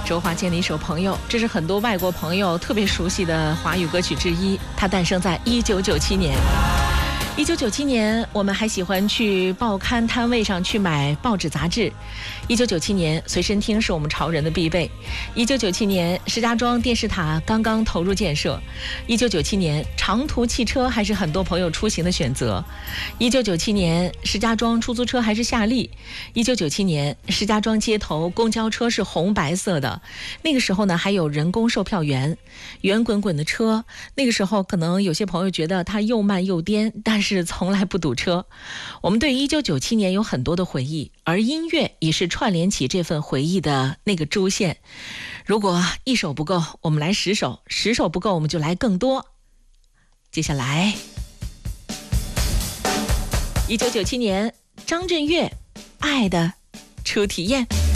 周华健的一首《朋友》，这是很多外国朋友特别熟悉的华语歌曲之一。它诞生在1997年。1997年，我们还喜欢去报刊摊位上去买报纸杂志。1997年，随身听是我们潮人的必备。1997年，石家庄电视塔刚刚投入建设。1997年，长途汽车还是很多朋友出行的选择。1997年，石家庄出租车还是夏利。1997年，石家庄街头公交车是红白色的。那个时候呢，还有人工售票员，圆滚滚的车。那个时候，可能有些朋友觉得它又慢又颠，但是从来不堵车。我们对1997年有很多的回忆，而音乐也是串联起这份回忆的那个珠线。如果一首不够，我们来10首；10首不够，我们就来更多。接下来，1997年，张震岳《爱的初体验》。